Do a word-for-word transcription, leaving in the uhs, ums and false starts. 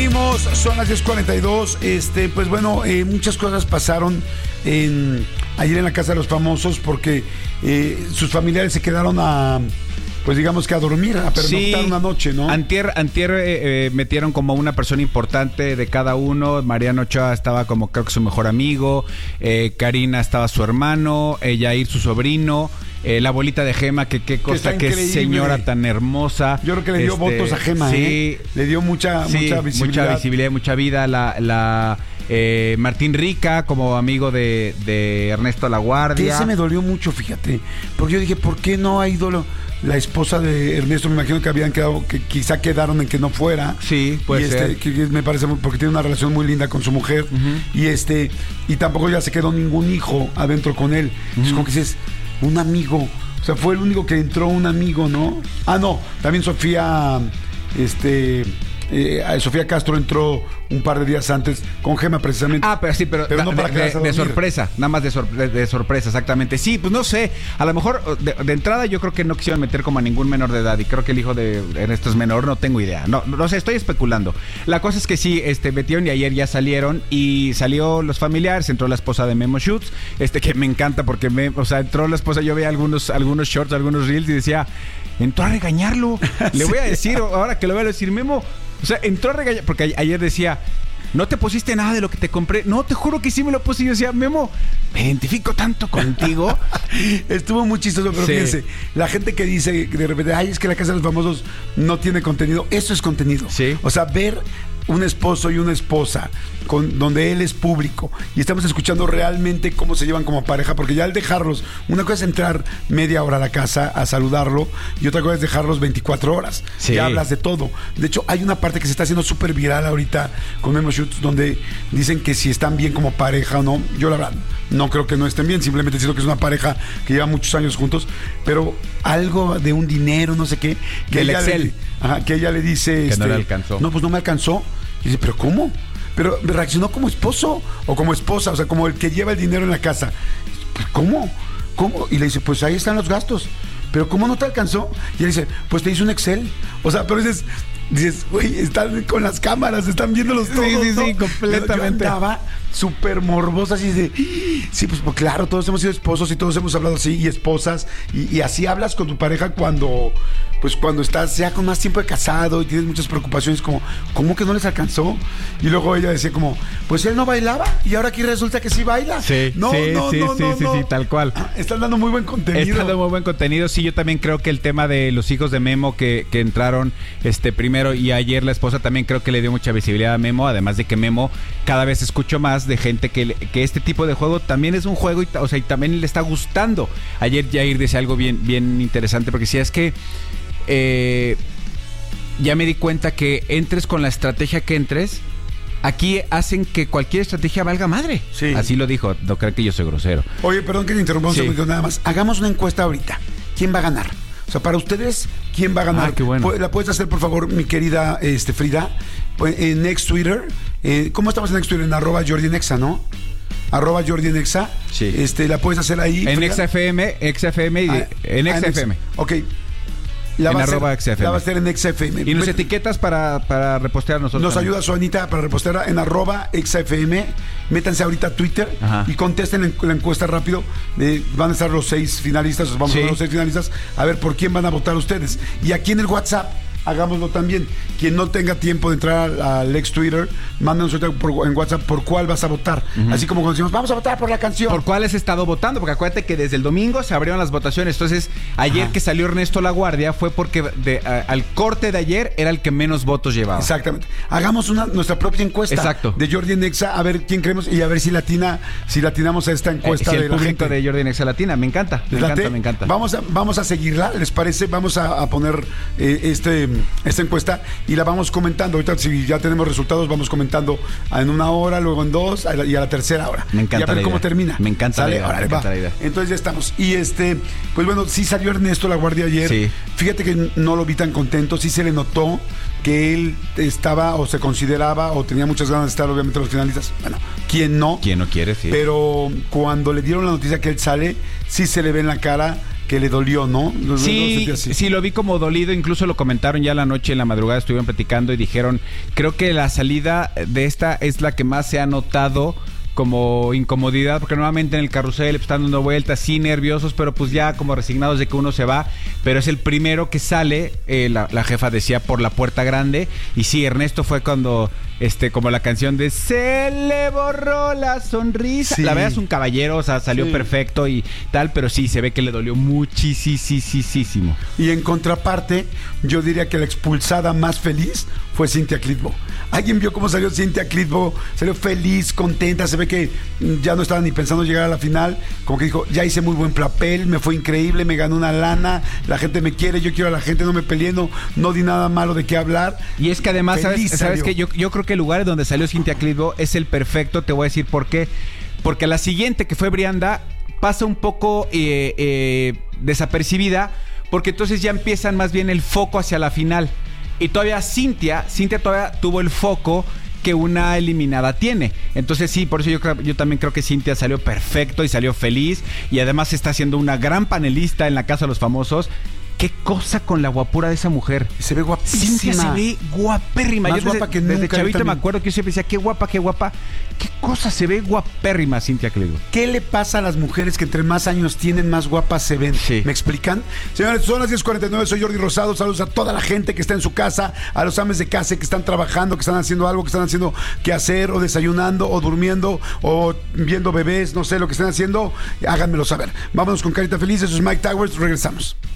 Seguimos, son las diez cuarenta y dos. Este, pues bueno, eh, muchas cosas pasaron en, ayer en la Casa de los Famosos porque eh, sus familiares se quedaron a, pues digamos que a dormir, a pernoctar sí, una noche, ¿no? Antier, antier eh, eh, metieron como una persona importante de cada uno. Mariano Ochoa estaba como creo que su mejor amigo, eh, Karina estaba su hermano, eh, Yair su sobrino. Eh, la abuelita de Gema, que qué cosa, qué señora tan hermosa. Yo creo que le dio este, votos a Gema, sí, ¿eh? Le dio mucha, sí, mucha visibilidad. Mucha visibilidad, mucha vida. La, la eh, Martín Rica, como amigo de, de Ernesto Laguardia. Que ese me dolió mucho, fíjate. Porque yo dije, ¿por qué no ha ido lo, la esposa de Ernesto? Me imagino que habían quedado, que quizá quedaron en que no fuera. Sí, puede y ser. Este, que me parece, porque tiene una relación muy linda con su mujer. Uh-huh. Y este, y tampoco ya se quedó ningún hijo adentro con él. Uh-huh. Es como que dices, un amigo. O sea, fue el único que entró un amigo, ¿no? Ah, no, también Sofía, este, eh, Sofía Castro entró un par de días antes con Gema precisamente. Ah, pero sí, pero, pero da, no para de, de, de sorpresa, nada más de, sor, de, de sorpresa, exactamente. Sí, pues no sé, a lo mejor de, de entrada yo creo que no quisieron meter como a ningún menor de edad y creo que el hijo de Ernesto es menor, no tengo idea. No, no sé, estoy especulando. La cosa es que sí, este, metieron y ayer ya salieron y salió los familiares, entró la esposa de Memo Schutz, este que me encanta porque me, o sea, entró la esposa, yo veía algunos, algunos shorts, algunos reels y decía, entró a regañarlo. Le voy a decir, ahora que lo voy a decir, Memo, o sea, entró a regañar, porque ayer decía, no te pusiste nada de lo que te compré. No, te juro que sí me lo puse. Y yo decía, Memo, me identifico tanto contigo. Estuvo muy chistoso, pero sí. Fíjense, la gente que dice de repente, ay, es que la Casa de los Famosos no tiene contenido. Eso es contenido. Sí. O sea, ver un esposo y una esposa con, donde él es público y estamos escuchando realmente cómo se llevan como pareja, porque ya al dejarlos, una cosa es entrar media hora a la casa a saludarlo y otra cosa es dejarlos veinticuatro horas. Sí. Ya hablas de todo. De hecho, hay una parte que se está haciendo súper viral ahorita con Memo Schutz donde dicen que si están bien como pareja o no. Yo la verdad no creo que no estén bien, simplemente siento que es una pareja que lleva muchos años juntos, pero algo de un dinero, no sé qué, que el ella Excel. Le, ajá, que ella le dice que este, no le alcanzó. No, pues no me alcanzó. Y dice, ¿pero cómo? Pero reaccionó como esposo o como esposa, o sea, como el que lleva el dinero en la casa. ¿Cómo? ¿Cómo? Y le dice, pues ahí están los gastos. ¿Pero cómo no te alcanzó? Y él dice, pues te hice un Excel. O sea, pero dices, dices, güey, están con las cámaras, están viéndolos todos. Sí, sí, ¿no? sí, completamente. Yo andaba súper morbosa, así de, sí, pues, pues claro, todos hemos sido esposos y todos hemos hablado así, y esposas, y, y así hablas con tu pareja cuando, pues cuando estás ya con más tiempo de casado y tienes muchas preocupaciones, como, ¿cómo que no les alcanzó? Y luego ella decía como, pues él no bailaba, y ahora aquí resulta que sí baila. Sí, no, sí, no, sí, no, sí, no, sí, no. sí, tal cual. Están dando muy buen contenido. Están dando muy buen contenido, sí, yo también creo que el tema de los hijos de Memo que, que entraron este primero y ayer la esposa también creo que le dio mucha visibilidad a Memo, además de que Memo cada vez escucho más de gente que, que este tipo de juego también es un juego y, o sea, y también le está gustando. Ayer Jair decía algo bien, bien interesante porque decía, es que eh, ya me di cuenta que entres con la estrategia que entres, aquí hacen que cualquier estrategia valga madre. Sí. Así lo dijo, no creo que yo soy grosero. Oye, perdón que te interrumpa un sí. segundo nada más. Hagamos una encuesta ahorita. ¿Quién va a ganar? O sea, para ustedes, ¿quién va a ganar? Ah, qué bueno. ¿La puedes hacer, por favor, mi querida este, Frida? En Next Twitter. Eh, ¿Cómo estamos en Next Twitter? En arroba Jordi Nexa, ¿no? Arroba Jordi Nexa. Sí. Este, la puedes hacer ahí. En X F M, X F M y ah, en X F M. Ok. La en va arroba a hacer, X F M. La va a hacer en X F M. Y nos etiquetas para, para repostear nosotros. Nos también. ayuda Suanita para repostear en arroba X F M. Métanse ahorita a Twitter. Ajá. Y contesten la encuesta rápido. Eh, van a estar los seis finalistas. Vamos sí. a ver los seis finalistas. A ver por quién van a votar ustedes. Y aquí en el WhatsApp, hagámoslo también. Quien no tenga tiempo de entrar al, al ex Twitter, mándanos por, en WhatsApp por cuál vas a votar. Uh-huh. Así como cuando decimos, vamos a votar por la canción. ¿Por cuál has estado votando? Porque acuérdate que desde el domingo se abrieron las votaciones. Entonces, ayer Ajá. que salió Ernesto Laguardia fue porque de, a, al corte de ayer era el que menos votos llevaba. Exactamente. Hagamos una, nuestra propia encuesta. Exacto. De Jordi Nexa, a ver quién creemos y a ver si latina, si latinamos a esta encuesta eh, si de el la público gente. de Jordi Nexa latina. Me encanta, me encanta, me encanta. Vamos a, vamos a seguirla, ¿les parece? Vamos a, a poner eh, este, esta encuesta y la vamos comentando. Ahorita, si ya tenemos resultados, vamos comentando en una hora, luego en dos a la, y a la tercera hora. Me encanta. Y a ver cómo idea. termina. Me encanta, la idea, Ahora, me encanta la idea. Entonces ya estamos. Y este, pues bueno, sí salió Ernesto Laguardia ayer. Sí. Fíjate que no lo vi tan contento. Sí se le notó que él estaba o se consideraba o tenía muchas ganas de estar, obviamente, los finalistas. Bueno, ¿quién no? ¿Quién no quiere? Sí. Pero cuando le dieron la noticia que él sale, sí se le ve en la cara que le dolió, ¿no? Lo, sí, lo así. sí, lo vi como dolido, incluso lo comentaron ya la noche, en la madrugada estuvieron platicando y dijeron, creo que la salida de esta es la que más se ha notado como incomodidad, porque nuevamente en el carrusel están dando vueltas, sí, nerviosos, pero pues ya como resignados de que uno se va, pero es el primero que sale, eh, la, la jefa decía, por la puerta grande, y sí, Ernesto fue cuando, este, como la canción de Se le borró la sonrisa, sí. La verdad es un caballero, o sea, salió sí. perfecto y tal, pero sí, se ve que le dolió muchísimo. Y en contraparte, yo diría que la expulsada más feliz fue Cynthia Clitbo. ¿Alguien vio cómo salió Cynthia Clitbo? Salió feliz, contenta, se ve que ya no estaba ni pensando llegar a la final, como que dijo, ya hice muy buen papel, me fue increíble, me ganó una lana, la gente me quiere, yo quiero a la gente, no me peleé, no, no di nada malo de qué hablar. Y es que además, feliz ¿sabes, ¿sabes qué? Yo, yo creo que el lugar donde salió Cynthia Clitbo es el perfecto, te voy a decir por qué. Porque la siguiente, que fue Brianda, pasa un poco eh, eh, desapercibida, porque entonces ya empiezan más bien el foco hacia la final. Y todavía Cynthia, Cynthia todavía tuvo el foco que una eliminada tiene. Entonces sí, por eso yo, creo, yo también creo que Cynthia salió perfecto y salió feliz. Y además está siendo una gran panelista en la Casa de los Famosos. Qué cosa con la guapura de esa mujer. Se ve guapísima. Cynthia se ve guapérrima. Más yo desde, guapa que desde nunca. chavita me acuerdo que yo siempre decía, qué guapa, qué guapa. Qué cosa, se ve guapérrima Cynthia Clitbo. ¿Qué le pasa a las mujeres que entre más años tienen, más guapas se ven? Sí. ¿Me explican? Señores, son las diez cuarenta y nueve, soy Jordi Rosado. Saludos a toda la gente que está en su casa, a los ames de casa que están trabajando, que están haciendo algo, que están haciendo qué hacer, o desayunando, o durmiendo, o viendo bebés, no sé lo que están haciendo. Háganmelo saber. Vámonos con Carita Feliz. Eso es Mike Towers. Regresamos.